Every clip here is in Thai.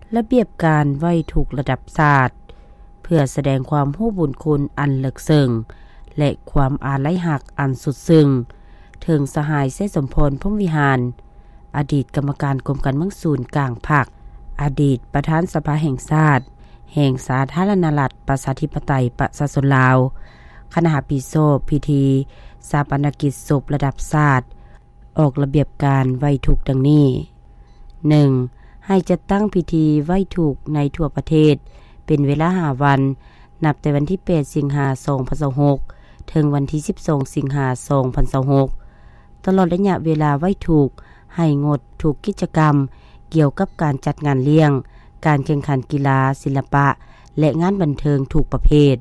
ระเบียบการไว้ทุกระดับศาสตร์เพื่อแสดงความรู้บุญคุณอันเลิศซึ้งและความอาลัยหักอันสุดซึ้งถึงสหายเสสมพรพรหมวิหารอดีตกรรมการกรมการเมืองศูนย์กลางภาคอดีตประธานสภาแห่งชาติแห่งสาธารณรัฐประชาธิปไตยประชาชนลาวคณะพิโซพิธีชาปนกิจศพระดับชาติออกระเบียบการไว้ทุกดังนี้ 1. ให้จัดตั้งพิธีไว้ทุกในทั่วประเทศเป็นเวลา5วันนับแต่วันที่8สิงหาคม2026ถึงวันที่12สิงหาคม2026ตลอดระยะเวลาไว้ทุกให้งดทุกกิจกรรมเกี่ยวกับการจัดงานเลี้ยงการแข่งขันกีฬาศิลปะและงานบันเทิงทุกประเภท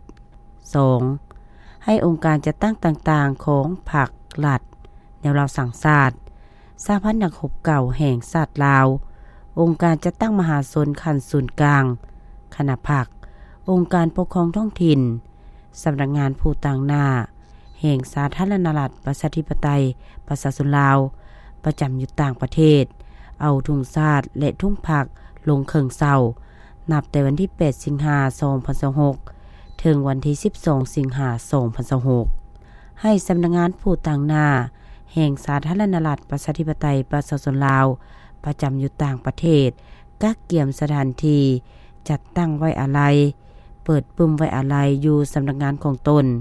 2. ให้องค์การจัดตั้งต่างๆของภาครัฐแนวเราสังศาสตร์สหพันธ์นักรบเก่าแห่งชาติลาวองค์การจัดตั้งมหาชนขั้นศูนย์กลางคณะภาคองค์การปกครองท้องถิ่นสำนักงานผู้ต่างหน้าแห่งสาธารณรัฐประชาธิปไตยประชาชนลาวประจำอยู่ต่างประเทศเอาธงชาติและทุ่งผักลงเครื่องเศร้านับแต่วันที่8สิงหาคม2026ถึงวันที่12สิงหาคม2026ให้สำนักงานผู้ต่างหน้าแห่งสาธารณรัฐประชาธิปไตยประชาชนลาวประจำอยู่ต่างประเทศกักเกี่ยมสถานที่จัดตั้งไว้อาลัยเปิดปุ่มไว้อาลัยอยู่สำนักงานของตน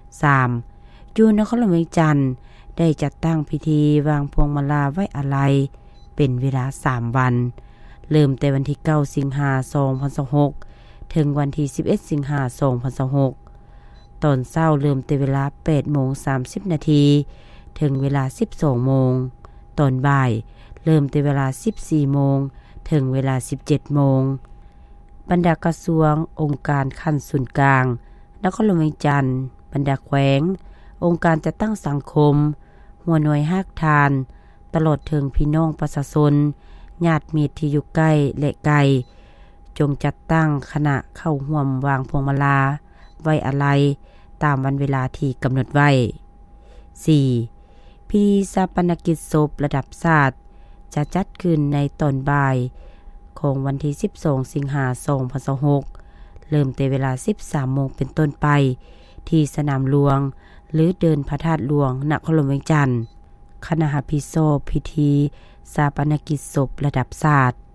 3. อยู่นครหลวงเวียงจันทน์ได้จัดตั้งพิธีวางพวงมาลาไว้อาลัยเป็นเวลา3วันเริ่มแต่วันที่9สิงหาคม2026ถึงวันที่11สิงหาคม2026ตอนเช้าเริ่มแต่เวลา 8:30 นาทีถึงเวลา 12 โมงตอนบ่ายเริ่มแต่เวลา 14 โมงถึงเวลา 17 โมงบรรดากระทรวงองค์การขั้นศูนย์กลางนครหลวงเวียงจันทน์บรรดาแขวงองค์การจัดตั้งสังคมหัวหน่วยฮักทานตลอดถึงพี่น้องประชาชนญาติมิตรที่อยู่ใกล้และไกลจงจัดตั้งคณะเข้าร่วมวางพวงมาลาไว้อาลัยตามวันเวลาที่กำหนดไว้ 4. พิธีชาปนกิจศพระดับชาติจะจัดขึ้นในตอนบ่ายของวันที่12สิงหาคม2026เริ่มแต่เวลา 13 โมงเป็นต้นไปที่สนามหลวงหรือเดินพระธาตุหลวงนครหลวงเวียงจันทน์คณะพิโซพิธีชาปนกิจศพระดับชาติ